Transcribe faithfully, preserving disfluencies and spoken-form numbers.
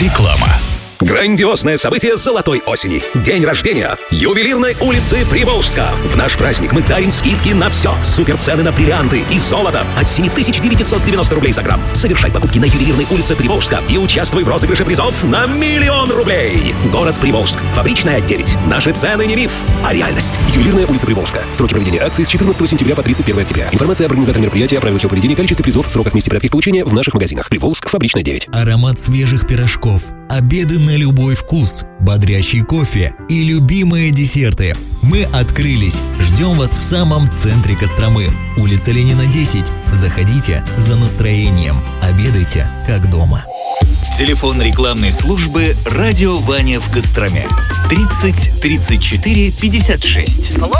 Реклама. Грандиозное событие золотой осени. День рождения ювелирной улицы Приволжска. В наш праздник мы дарим скидки на все. Суперцены на бриллианты и золото от семь тысяч девятьсот девяносто рублей за грамм. Совершай покупки на ювелирной улице Приволжска и участвуй в розыгрыше призов на миллион рублей. Город Приволжск. Фабричная девять. Наши цены не миф, а реальность. Ювелирная улица Приволжска. Сроки проведения акции с четырнадцатого сентября по тридцать первое октября. Информация об организаторе мероприятия, правилах его поведения, количестве призов, сроках, месте порядке их получения в наших магазинах. Приволжск, Фабричная девять. Аромат свежих пирожков, обеды на любой вкус, бодрящий кофе и любимые десерты. Мы открылись. Ждем вас в самом центре Костромы. Улица Ленина, десять. Заходите за настроением. Обедайте как дома. Телефон рекламной службы «Радио Ваня» в Костроме. тридцать тридцать четыре пятьдесят шесть.